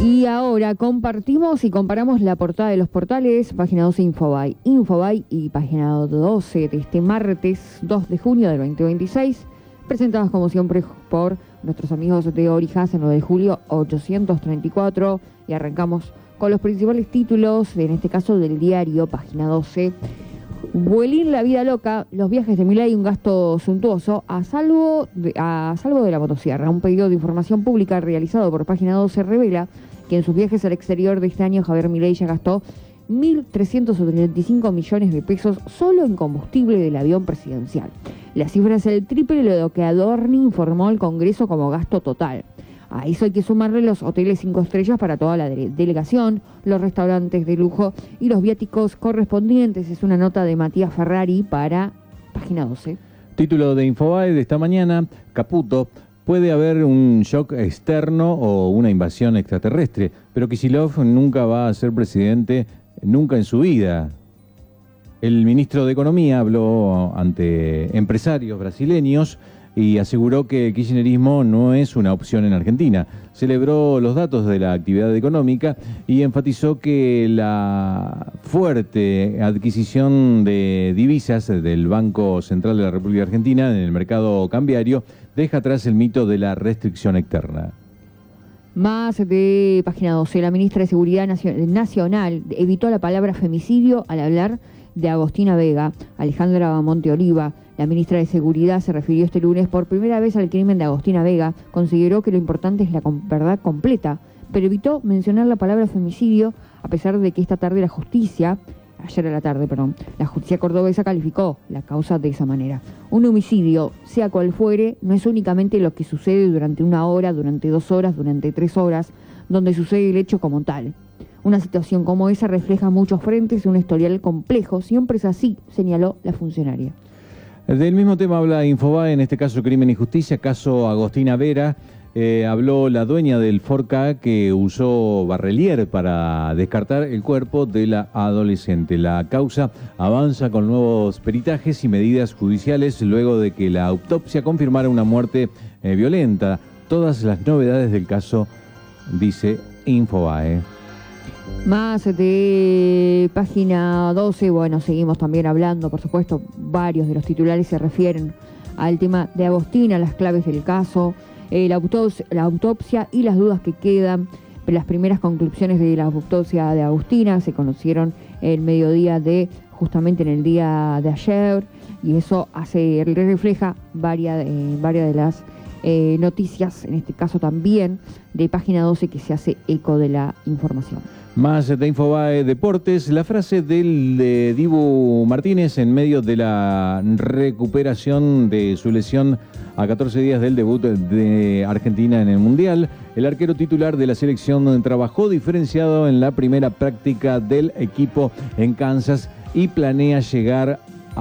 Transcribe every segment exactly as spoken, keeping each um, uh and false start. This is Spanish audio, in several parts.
Y ahora compartimos y comparamos la portada de los portales, página doce Infobae, Infobae y página doce de este martes dos de junio del veinte veintiséis, presentadas como siempre por nuestros amigos de Orijas en nueve de julio ochocientos treinta y cuatro, y arrancamos con los principales títulos, en este caso del diario, página doce. Vuelín la vida loca, los viajes de Milei un gasto suntuoso, a salvo de, a salvo de la motosierra. Un pedido de información pública realizado por página doce revela que en sus viajes al exterior de este año Javier Milei ya gastó mil trescientos setenta y cinco millones de pesos solo en combustible del avión presidencial. La cifra es el triple de lo que Adorni informó al Congreso como gasto total. A eso hay que sumarle los hoteles cinco estrellas para toda la de- delegación, los restaurantes de lujo y los viáticos correspondientes. Es una nota de Matías Ferrari para página doce. Título de Infobae de esta mañana, Caputo: puede haber un shock externo o una invasión extraterrestre, pero Kicillof nunca va a ser presidente, nunca en su vida. El ministro de Economía habló ante empresarios brasileños y aseguró que el kirchnerismo no es una opción en Argentina. Celebró los datos de la actividad económica y enfatizó que la fuerte adquisición de divisas del Banco Central de la República Argentina en el mercado cambiario deja atrás el mito de la restricción externa. Más de página doce, la ministra de Seguridad Nacional evitó la palabra femicidio al hablar de Agostina Vega. Alejandra Monteoliva, la ministra de Seguridad, se refirió este lunes por primera vez al crimen de Agostina Vega. Consideró que lo importante es la com- verdad completa, pero evitó mencionar la palabra femicidio, a pesar de que esta tarde la justicia, ayer a la tarde, perdón, la justicia cordobesa calificó la causa de esa manera. Un homicidio, sea cual fuere, no es únicamente lo que sucede durante una hora, durante dos horas, durante tres horas, donde sucede el hecho como tal. Una situación como esa refleja muchos frentes y un historial complejo. Siempre es así, señaló la funcionaria. Del mismo tema habla Infobae, en este caso Crimen y Justicia, caso Agostina Vera. Eh, habló la dueña del Ford Ka que usó Barrelier para descartar el cuerpo de la adolescente. La causa avanza con nuevos peritajes y medidas judiciales luego de que la autopsia confirmara una muerte eh, violenta. Todas las novedades del caso, dice Infobae. Más de página doce, bueno, seguimos también hablando, por supuesto, varios de los titulares se refieren al tema de Agostina, las claves del caso, eh, la, autopsia, la autopsia y las dudas que quedan. Las primeras conclusiones de la autopsia de Agostina se conocieron el mediodía de, justamente en el día de ayer, y eso hace, refleja varias, eh, varias de las eh, noticias, en este caso también de página doce, que se hace eco de la información. Más de Infobae Deportes, la frase del de Dibu Martínez en medio de la recuperación de su lesión a catorce días del debut de Argentina en el Mundial. El arquero titular de la selección trabajó diferenciado en la primera práctica del equipo en Kansas y planea llegar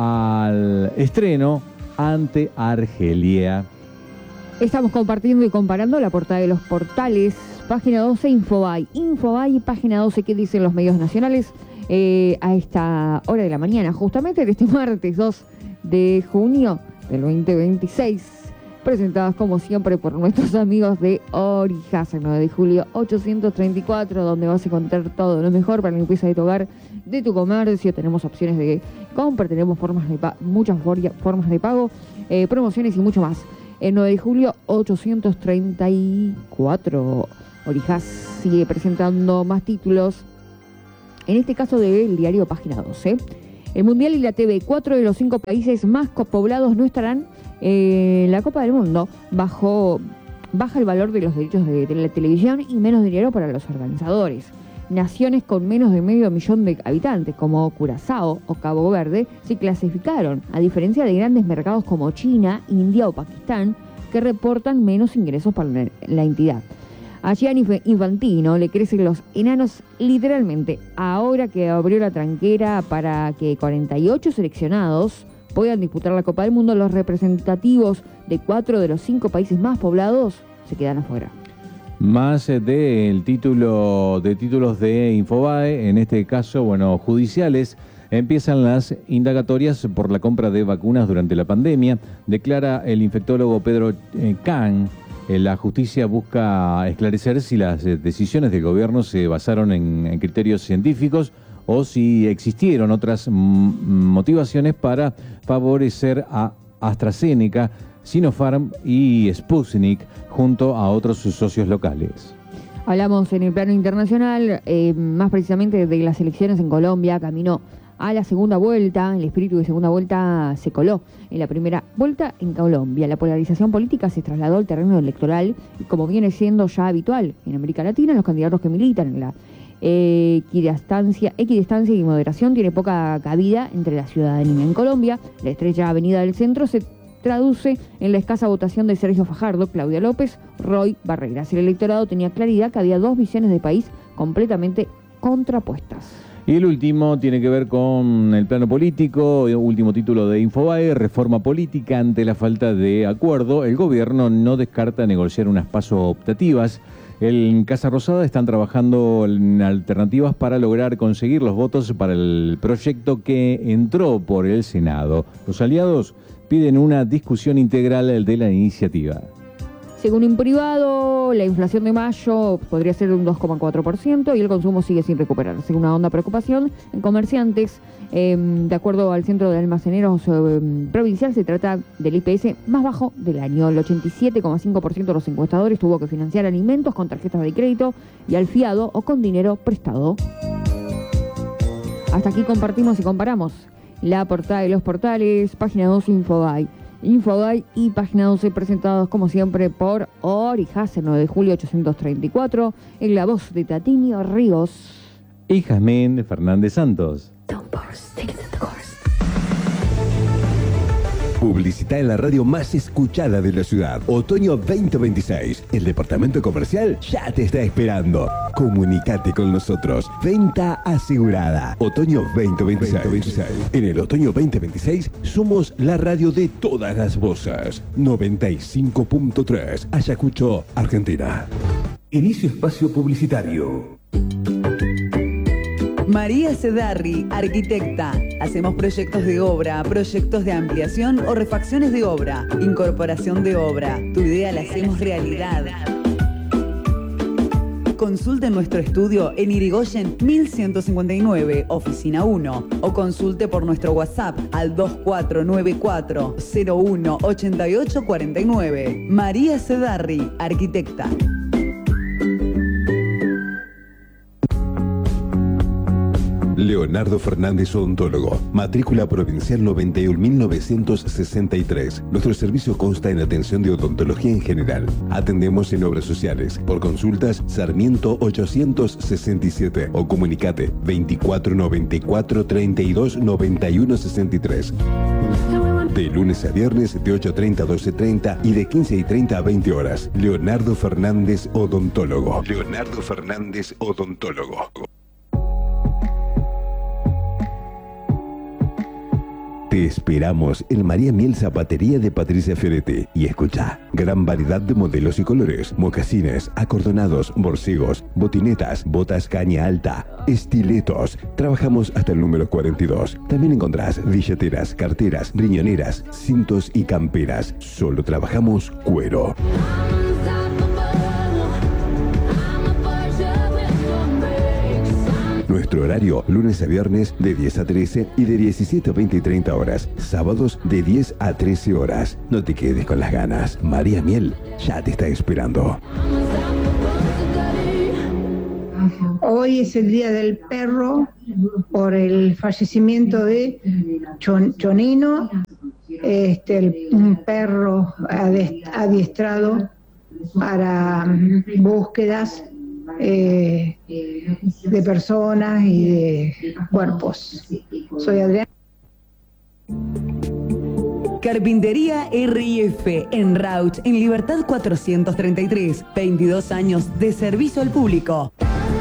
al estreno ante Argelia. Estamos compartiendo y comparando la portada de los portales. Página doce, Infobae. Infobae, página doce, ¿qué dicen los medios nacionales eh, a esta hora de la mañana? Justamente de este martes dos de junio del veinte veintiséis. Presentadas como siempre por nuestros amigos de Orijas, el nueve de julio ochocientos treinta y cuatro, donde vas a encontrar todo lo mejor para la limpieza de tu hogar, de tu comercio. Tenemos opciones de compra, tenemos formas de pa- muchas formas de pago, eh, promociones y mucho más. El nueve de julio ochocientos treinta y cuatro. Orijas sigue presentando más títulos, en este caso del diario Página doce. El Mundial y la T V, cuatro de los cinco países más poblados no estarán en la Copa del Mundo. Bajo, baja el valor de los derechos de, de la televisión y menos dinero para los organizadores. Naciones con menos de medio millón de habitantes, como Curazao o Cabo Verde, se clasificaron, a diferencia de grandes mercados como China, India o Pakistán, que reportan menos ingresos para la entidad. A Gianni Infantino le crecen los enanos literalmente, ahora que abrió la tranquera para que cuarenta y ocho seleccionados puedan disputar la Copa del Mundo. Los representativos de cuatro de los cinco países más poblados se quedan afuera. Más del título de títulos de Infobae, en este caso, bueno, judiciales. Empiezan las indagatorias por la compra de vacunas durante la pandemia, declara el infectólogo Pedro eh, Kahn. Eh, la justicia busca esclarecer si las eh, decisiones del gobierno se basaron en, en criterios científicos o si existieron otras m- motivaciones para favorecer a AstraZeneca, Sinopharm y Sputnik junto a otros socios locales. Hablamos en el plano internacional, eh, más precisamente de las elecciones en Colombia, camino a la segunda vuelta. El espíritu de segunda vuelta se coló en la primera vuelta en Colombia. La polarización política se trasladó al terreno electoral y, como viene siendo ya habitual en América Latina, los candidatos que militan en la eh, equidistancia, equidistancia y moderación tiene poca cabida entre la ciudadanía. En Colombia, la estrecha avenida del centro se traduce en la escasa votación de Sergio Fajardo, Claudia López, Roy Barreras. El electorado tenía claridad que había dos visiones de país completamente contrapuestas. Y el último tiene que ver con el plano político, el último título de Infobae, reforma política ante la falta de acuerdo. El gobierno no descarta negociar unas PASO optativas. En Casa Rosada están trabajando en alternativas para lograr conseguir los votos para el proyecto que entró por el Senado. Los aliados piden una discusión integral de la iniciativa. Según un privado, la inflación de mayo podría ser de un dos coma cuatro por ciento y el consumo sigue sin recuperarse. Una honda preocupación en comerciantes. Eh, de acuerdo al Centro de Almaceneros eh, Provincial, se trata del I P S más bajo del año. El ochenta y siete coma cinco por ciento de los encuestadores tuvo que financiar alimentos con tarjetas de crédito y al fiado o con dinero prestado. Hasta aquí compartimos y comparamos la portada de los portales, página dos Infobae. Infobae y Página doce presentados como siempre por Orijas, el nueve de julio ochocientos treinta y cuatro, en la voz de Tatinio Ríos y Jasmine Fernández Santos. Publicita en la radio más escuchada de la ciudad. Otoño veinte veintiséis. El departamento comercial ya te está esperando. Comunicate con nosotros. Venta asegurada. Otoño veinte veintiséis. En el otoño veinte veintiséis somos la radio de todas las voces. noventa y cinco punto tres. Ayacucho, Argentina. Inicio espacio publicitario. María Cedarri, arquitecta. Hacemos proyectos de obra, proyectos de ampliación o refacciones de obra, incorporación de obra. Tu idea la hacemos realidad. Consulte nuestro estudio en Irigoyen mil ciento cincuenta y nueve, oficina uno, o consulte por nuestro WhatsApp al dos cuatro nueve cuatro cero uno ocho ocho cuatro nueve. María Cedarri, arquitecta. Leonardo Fernández Odontólogo, matrícula provincial noventa y un mil novecientos sesenta y tres. Nuestro servicio consta en atención de odontología en general. Atendemos en obras sociales. Por consultas, Sarmiento ochocientos sesenta y siete o comunicate veinticuatro noventa y cuatro treinta y dos noventa y uno sesenta y tres. De lunes a viernes de ocho treinta a doce treinta y de quince y treinta a veinte horas. Leonardo Fernández Odontólogo. Leonardo Fernández Odontólogo. Te esperamos en María Miel Zapatería de Patricia Fioretti. Y escucha, gran variedad de modelos y colores, mocasines, acordonados, borcegos, botinetas, botas caña alta, estiletos. Trabajamos hasta el número cuarenta y dos. También encontrás billeteras, carteras, riñoneras, cintos y camperas. Solo trabajamos cuero. Nuestro horario, lunes a viernes de diez a trece y de diecisiete a veinte y treinta horas. Sábados de diez a trece horas. No te quedes con las ganas. María Miel ya te está esperando. Hoy es el Día del Perro por el fallecimiento de Chon, Chonino, este, el, un perro adiestrado para búsquedas Eh, de personas y de cuerpos. Soy Adriana. Carpintería R I F en Rauch, en Libertad cuatrocientos treinta y tres. veintidós años de servicio al público.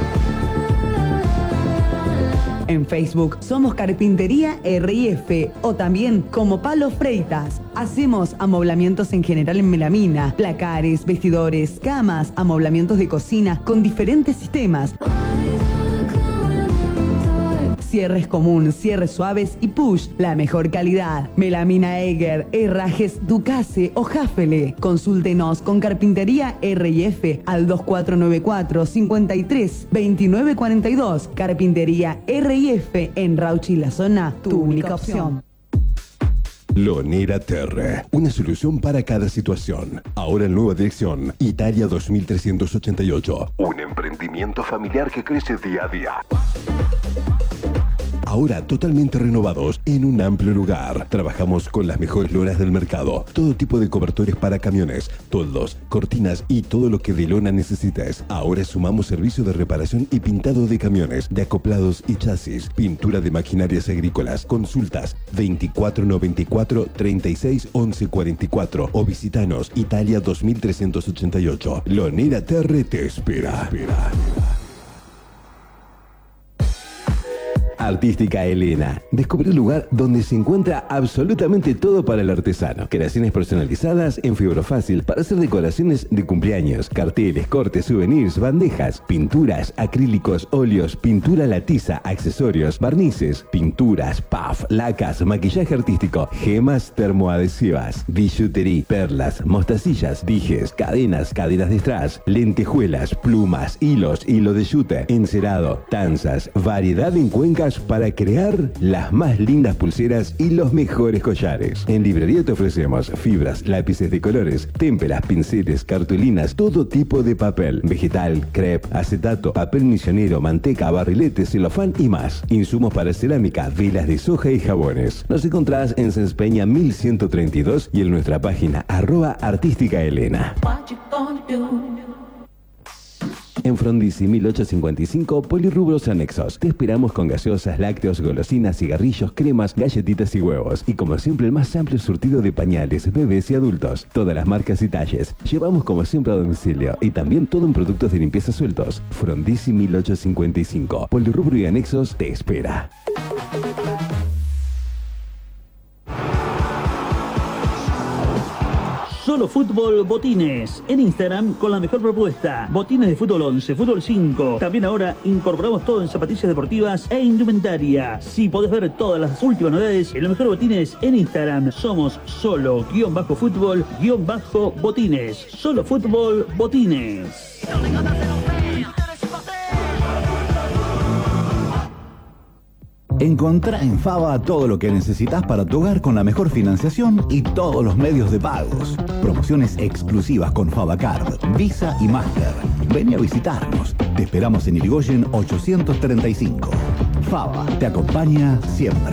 En Facebook somos Carpintería R I F o también como Palo Freitas. Hacemos amoblamientos en general en melamina, placares, vestidores, camas, amoblamientos de cocina con diferentes sistemas. cierres común, cierres suaves y push, la mejor calidad. Melamina Eger, herrajes Ducase o Jafele. Consúltenos con Carpintería R y F al dos cuatro nueve cuatro, cincuenta y tres, veintinueve cuarenta y dos. Carpintería R y F en Rauchi La Zona, tu, tu única opción. Lonera Terre, una solución para cada situación. Ahora en nueva dirección, Italia dos mil trescientos ochenta y ocho. Un emprendimiento familiar que crece día a día. Ahora totalmente renovados en un amplio lugar. Trabajamos con las mejores lonas del mercado. Todo tipo de cobertores para camiones, toldos, cortinas y todo lo que de lona necesites. Ahora sumamos servicio de reparación y pintado de camiones, de acoplados y chasis, pintura de maquinarias agrícolas. Consultas veinticuatro noventa y cuatro, treinta y seis, once cuarenta y cuatro o visitanos Italia dos mil trescientos ochenta y ocho. Lonera Terre te espera. espera. Artística Elena. Descubre el lugar donde se encuentra absolutamente todo para el artesano. Creaciones personalizadas en fibra fácil para hacer decoraciones de cumpleaños, carteles, cortes, souvenirs, bandejas, pinturas, acrílicos, óleos, pintura a la tiza, accesorios, barnices, pinturas, puff, lacas, maquillaje artístico, gemas termoadhesivas, billutería, perlas, mostacillas, dijes, cadenas, cadenas de strass, lentejuelas, plumas, hilos, hilo de yute, encerado, tanzas, variedad en cuencas para crear las más lindas pulseras y los mejores collares. En librería te ofrecemos fibras, lápices de colores, témperas, pinceles, cartulinas, todo tipo de papel, vegetal, crepe, acetato, papel misionero, manteca, barrilete, celofán y más. Insumos para cerámica, velas de soja y jabones. Nos encontrás en Sáenz Peña mil ciento treinta y dos y en nuestra página arroba artística Elena. En Frondizi mil ochocientos cincuenta y cinco, Polirrubros Anexos. Te esperamos con gaseosas, lácteos, golosinas, cigarrillos, cremas, galletitas y huevos. Y como siempre, el más amplio surtido de pañales, bebés y adultos. Todas las marcas y talles. Llevamos como siempre a domicilio. Y también todo en productos de limpieza sueltos. Frondizi mil ochocientos cincuenta y cinco. Polirrubro y Anexos te espera. Solo Fútbol Botines. En Instagram con la mejor propuesta. Botines de fútbol once, fútbol cinco. También ahora incorporamos todo en zapatillas deportivas e indumentaria. Si podés ver todas las últimas novedades en los mejores botines en Instagram. Somos solo guión bajo fútbol guión bajo botines. Solo Fútbol Botines. Encontrá en Fava todo lo que necesitas para tu hogar con la mejor financiación y todos los medios de pagos. Promociones exclusivas con Fava Card, Visa y Master. Vení a visitarnos. Te esperamos en Irigoyen ochocientos treinta y cinco. Fava te acompaña siempre.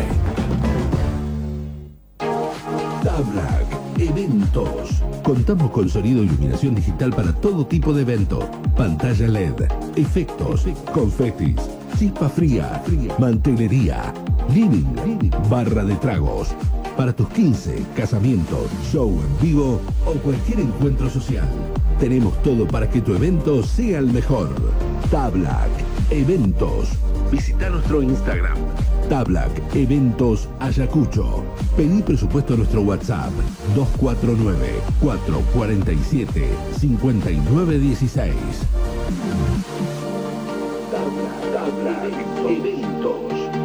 Tablac Eventos. Contamos con sonido e iluminación digital para todo tipo de evento. Pantalla L E D, efectos, confetis, chispa fría, mantelería, living, barra de tragos. Para tus quince, casamientos, show en vivo o cualquier encuentro social. Tenemos todo para que tu evento sea el mejor. Tablac Eventos. Visita nuestro Instagram. Tablac Eventos Ayacucho. Pedí presupuesto a nuestro WhatsApp dos cuatro nueve, cuatro cuatro siete, cinco nueve uno seis. Tablac, Tablac Eventos.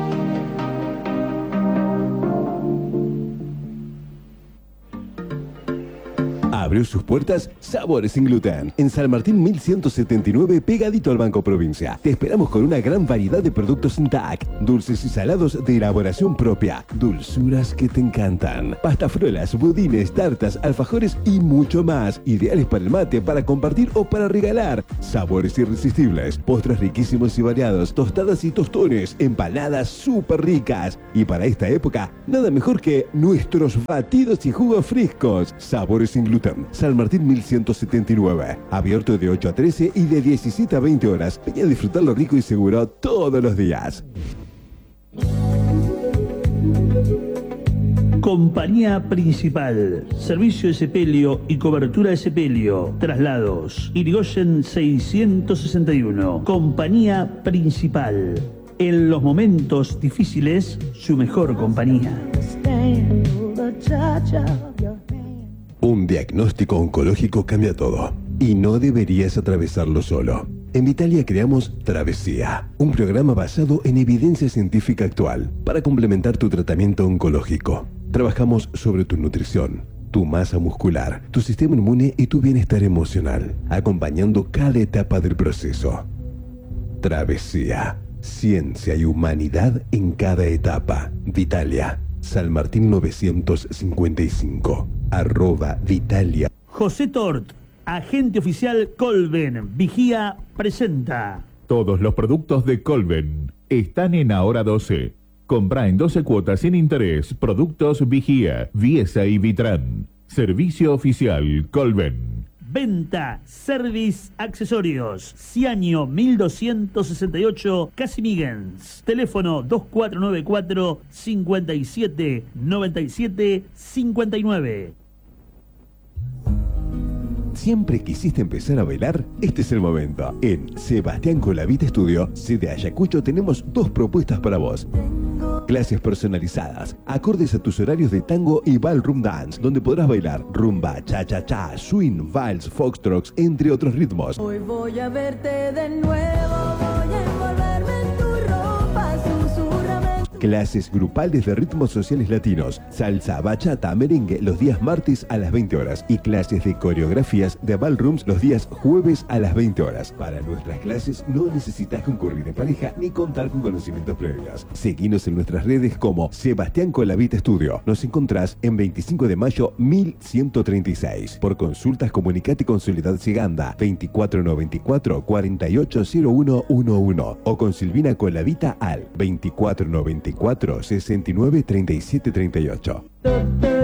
Abrió sus puertas Sabores sin Gluten. En San Martín mil ciento setenta y nueve, pegadito al Banco Provincia. Te esperamos con una gran variedad de productos sin T A C, dulces y salados de elaboración propia, dulzuras que te encantan, pastafrolas, budines, tartas, alfajores y mucho más. Ideales para el mate, para compartir o para regalar. Sabores irresistibles, postres riquísimos y variados, tostadas y tostones, empanadas súper ricas. Y para esta época, nada mejor que nuestros batidos y jugos frescos. Sabores sin Gluten. San Martín mil ciento setenta y nueve. Abierto de ocho a trece y de diecisiete a veinte horas. Ven a disfrutar lo rico y seguro todos los días. Compañía Principal. Servicio de sepelio y cobertura de sepelio. Traslados. Irigoyen seiscientos sesenta y uno. Compañía Principal. En los momentos difíciles, su mejor compañía. Un diagnóstico oncológico cambia todo y no deberías atravesarlo solo. En Vitalia creamos Travesía, un programa basado en evidencia científica actual para complementar tu tratamiento oncológico. Trabajamos sobre tu nutrición, tu masa muscular, tu sistema inmune y tu bienestar emocional, acompañando cada etapa del proceso. Travesía, ciencia y humanidad en cada etapa. Vitalia, San Martín novecientos cincuenta y cinco, arroba Vitalia. José Tort, agente oficial Colven, Vigía, presenta. Todos los productos de Colven están en Ahora doce. Compra en doce cuotas sin interés productos Vigía, Viesa y Vitran. Servicio oficial Colven. Venta, service, accesorios. Ciaño mil doscientos sesenta y ocho, Casimiguens. Teléfono dos cuatro nueve cuatro, cinco siete, nueve siete cinco nueve. ¿Siempre quisiste empezar a bailar? Este es el momento. En Sebastián Colavita Estudio, sede Ayacucho, tenemos dos propuestas para vos. Clases personalizadas, acordes a tus horarios de tango y ballroom dance, donde podrás bailar rumba, cha-cha-cha, swing, vals, foxtrots, entre otros ritmos. Hoy voy a verte de nuevo, voy a envolverme en tu ropa, susurrame. Clases grupales de ritmos sociales latinos, salsa, bachata, merengue los días martes a las veinte horas y clases de coreografías de ballrooms los días jueves a las veinte horas. Para nuestras clases no necesitas concurrir en pareja ni contar con conocimientos previos. Seguinos en nuestras redes como Sebastián Colavita Estudio. Nos encontrás en veinticinco de mayo mil ciento treinta y seis. Por consultas comunicate con Soledad Seganda veinticuatro noventa y cuatro, cuarenta y ocho cero uno once o con Silvina Colavita al veinticuatro noventa y cuatro, sesenta y nueve, treinta y siete treinta y ocho.